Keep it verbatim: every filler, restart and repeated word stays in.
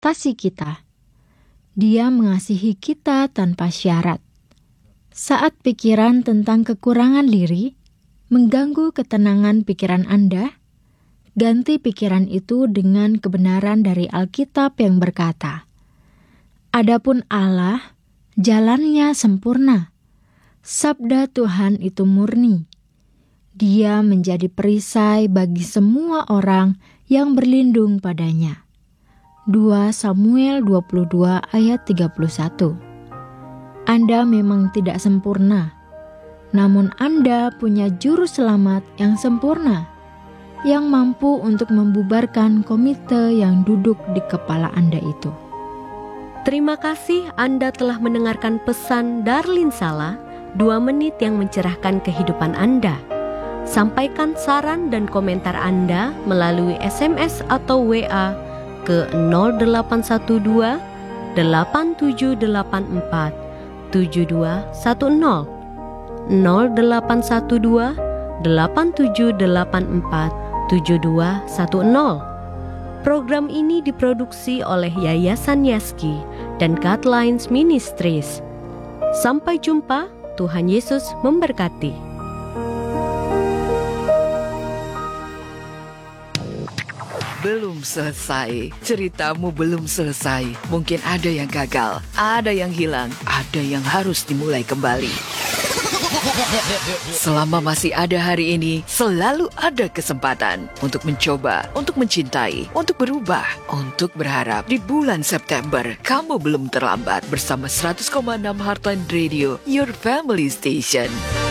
ekspektasi kita. Dia mengasihi kita tanpa syarat. Saat pikiran tentang kekurangan diri mengganggu ketenangan pikiran Anda, ganti pikiran itu dengan kebenaran dari Alkitab yang berkata, "Adapun Allah, jalannya sempurna. Sabda Tuhan itu murni. Dia menjadi perisai bagi semua orang yang berlindung padanya." dua Samuel dua puluh dua ayat tiga puluh satu. Anda memang tidak sempurna, namun Anda punya juru selamat yang sempurna, yang mampu untuk membubarkan komite yang duduk di kepala Anda itu. Terima kasih Anda telah mendengarkan pesan Darlin Sala, dua menit yang mencerahkan kehidupan Anda. Sampaikan saran dan komentar Anda melalui S M S atau W A ke nol delapan satu dua delapan tujuh delapan empat tujuh dua satu nol nol delapan satu dua delapan tujuh delapan empat tujuh dua satu nol. Program ini diproduksi oleh Yayasan Yaski dan Guidelines Ministries. Sampai jumpa, Tuhan Yesus memberkati. Belum selesai, ceritamu belum selesai. Mungkin ada yang gagal, ada yang hilang, ada yang harus dimulai kembali. Selama masih ada hari ini, selalu ada kesempatan untuk mencoba, untuk mencintai, untuk berubah, untuk berharap. Di bulan September, kamu belum terlambat bersama seratus koma enam Heartland Radio, your family station.